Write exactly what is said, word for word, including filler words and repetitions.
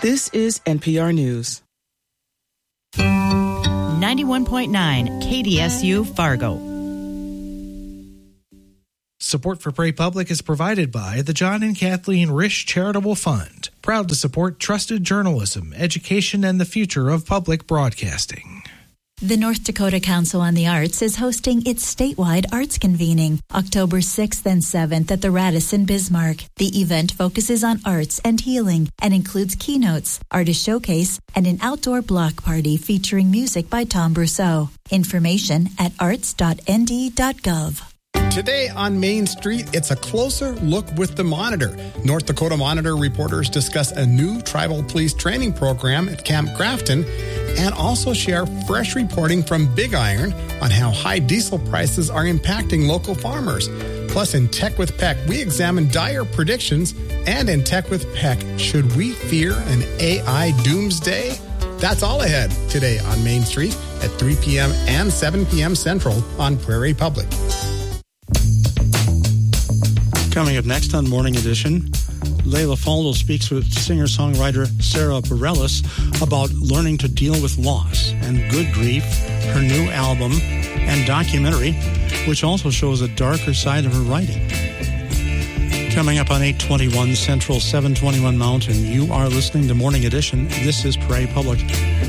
This is N P R News. ninety-one point nine K D S U Fargo. Support for Prairie Public is provided by the John and Kathleen Risch Charitable Fund, proud to support trusted journalism, education, and the future of public broadcasting. The North Dakota Council on the Arts is hosting its statewide arts convening October sixth and seventh at the Radisson Bismarck. The event focuses on arts and healing and includes keynotes, artist showcase, and an outdoor block party featuring music by Tom Brousseau. Information at arts dot n d dot gov. Today on Main Street, it's a closer look with the Monitor. North Dakota Monitor reporters discuss a new tribal police training program at Camp Grafton and also share fresh reporting from Big Iron on how high diesel prices are impacting local farmers. Plus, in Tech with Peck, we examine dire predictions. And in Tech with Peck, should we fear an A I doomsday? That's all ahead today on Main Street at three p.m. and seven p.m. Central on Prairie Public. Coming up next on Morning Edition, Leila Faldo speaks with singer-songwriter Sarah Bareilles about learning to deal with loss and Good Grief, her new album and documentary, which also shows a darker side of her writing. Coming up on eight twenty-one Central, seven twenty-one Mountain, you are listening to Morning Edition. This is Prairie Public.